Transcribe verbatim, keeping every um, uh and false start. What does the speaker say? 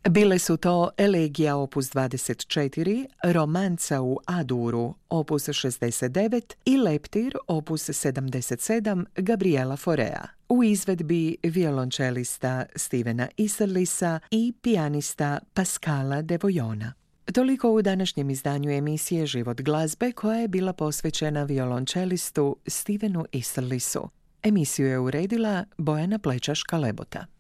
Bile su to Elegija opus dvadeset četiri, Romanca u A-duru opus šezdeset devet i Leptir opus sedamdeset sedam Gabriela Faurea u izvedbi violončelista Stevena Easterlisa i pijanista Pascala de Voyona. Toliko u današnjem izdanju emisije Život glazbe, koja je bila posvećena violončelistu Stevenu Easterlisu. Emisiju je uredila Bojana Plečaš-Kalebota.